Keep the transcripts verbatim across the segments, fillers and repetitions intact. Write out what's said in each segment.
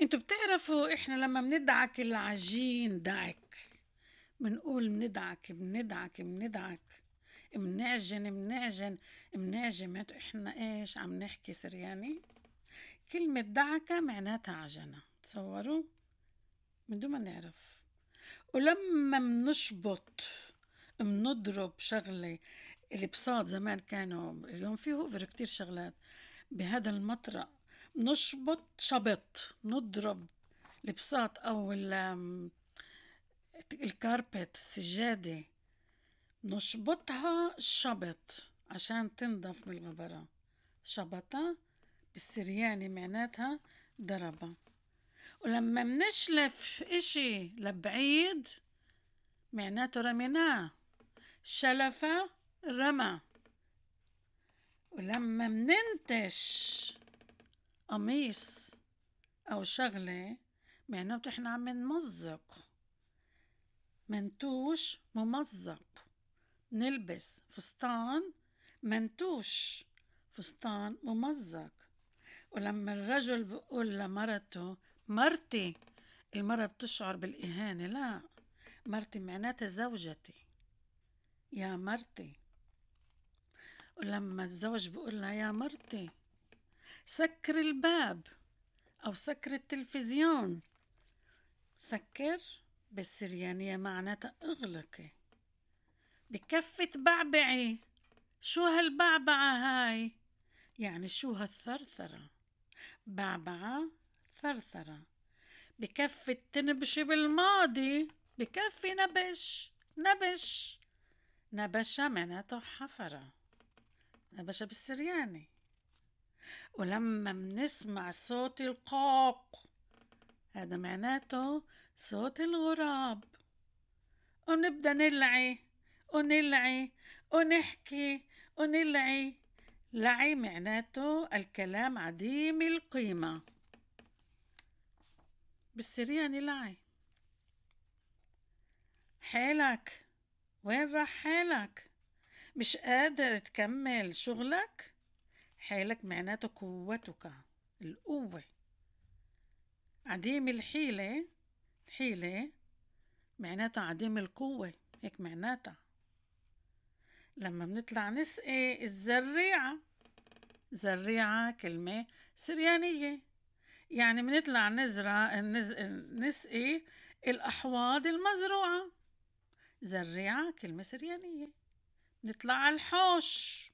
انتوا بتعرفوا احنا لما بندعك العجين دعك، بنقول بندعك بندعك بندعك منعجن منعجن منعجن، معناته احنا ايش عم نحكي سرياني. كلمة دعكة معناتها عجنة، تصوروا من دون ما نعرف. ولما منشبط منضرب شغلة، البساط زمان كانوا، اليوم فيه اوفر كتير شغلات، بهذا المطرق نشبط شبط نضرب البساط أو الكاربت السجادة، نشبطها شبط عشان تنضف من الغبرة. شبطة بالسرياني معناتها ضربة. ولما منشلف إشي لبعيد معناته رميناه، شلفة رمى. ولما مننتش قميص أو شغلة معناته إحنا عم نمزق، منتوش ممزق. نلبس فستان منتوش، فستان ممزق. ولما الرجل بيقول لمرته مرتي، المرة بتشعر بالإهانة، لا، مرتي معناتها زوجتي، يا مرتي. ولما الزوج بيقول لها يا مرتي سكر الباب أو سكر التلفزيون، سكر بالسريانية معناتها اغلقي. بكفي تبعبعي، شو هالبعبعة هاي؟ يعني شو هالثرثرة؟ بعبعة ثرثرة. بكفي تنبشي بالماضي، بكفي نبش نبش. نبشة معناته حفرة، نبشة بالسرياني. ولما منسمع صوت القاق، هذا معناته صوت الغراب، ونبدأ نلعي ونلعي ونحكي ونلعي. لعي معناته الكلام عديم القيمة، بالسرياني لعي. حالك وين راح حالك؟ مش قادر تكمل شغلك؟ حالك معناته قوتك، القوة. عديم الحيلة، الحيلة معناتها عديم القوة، هيك معناتها. لما بنطلع نسقي الزريعة، زريعة كلمة سريانية، يعني بنطلع نزرع نز... نسقي الأحواض المزروعة، زريعة كلمة سريانية. نطلع على الحوش،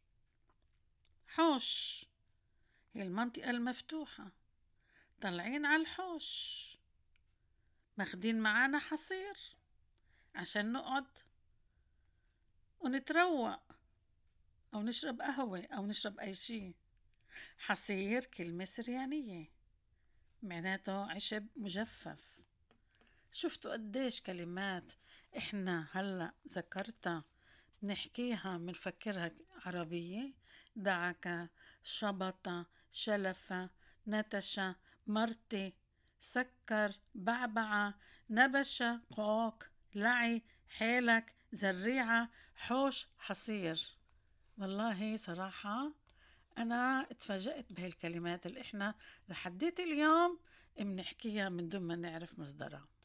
حوش هي المنطقة المفتوحة، طالعين على الحوش، ماخدين معانا حصير عشان نقعد ونتروق أو نشرب قهوة أو نشرب أي شي. حصير كلمة سريانية معناته عشب مجفف. شفتوا قديش كلمات إحنا هلأ ذكرتها نحكيها منفكرها عربية؟ دعك، شبط، شلف، نتش، مرتي، سكر، بعبعة، نبش، قوق، لعي، حيلك، زريعة، حوش، حصير. والله صراحة أنا اتفاجأت بهالكلمات اللي إحنا لحديت اليوم بنحكيها من دون ما نعرف مصدرها.